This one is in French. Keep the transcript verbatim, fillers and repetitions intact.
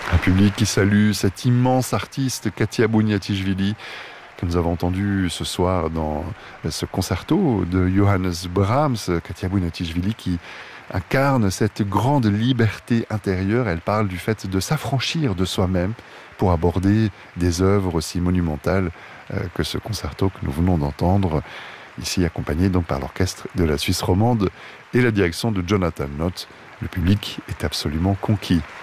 Un public qui salue cet immense artiste Katia Bouniatichvili que nous avons entendu ce soir dans ce concerto de Johannes Brahms. Katia Bouniatichvili qui incarne cette grande liberté intérieure. Elle parle du fait de s'affranchir de soi-même pour aborder des œuvres aussi monumentales que ce concerto que nous venons d'entendre, ici accompagné donc par l'orchestre de la Suisse romande et la direction de Jonathan Nott. Le public est absolument conquis.